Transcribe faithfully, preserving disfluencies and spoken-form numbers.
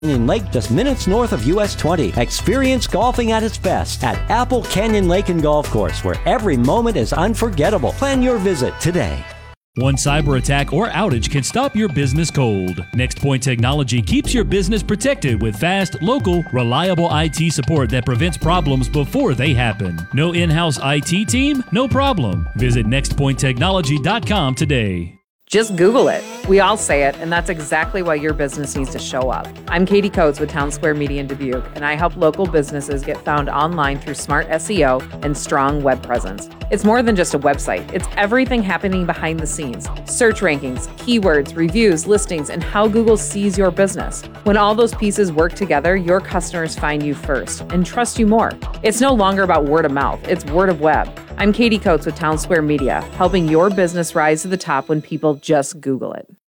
Canyon Lake, just minutes north of U S twenty. Experience golfing at its best at Apple Canyon Lake and Golf Course, where every moment is unforgettable. Plan your visit today. One cyber attack or outage can stop your business cold. NextPoint Technology keeps your business protected with fast, local, reliable I T support that prevents problems before they happen. No in-house I T team? No problem. Visit next point technology dot com today. Just Google it. We all say it, and that's exactly why your business needs to show up. I'm Katie Coates with Town Square Media in Dubuque, and I help local businesses get found online through smart S E O and strong web presence. It's more than just a website. It's everything happening behind the scenes. Search rankings, keywords, reviews, listings, and how Google sees your business. When all those pieces work together, your customers find you first and trust you more. It's no longer about word of mouth. It's word of web. I'm Katie Coates with Town Square Media, helping your business rise to the top when people just Google it.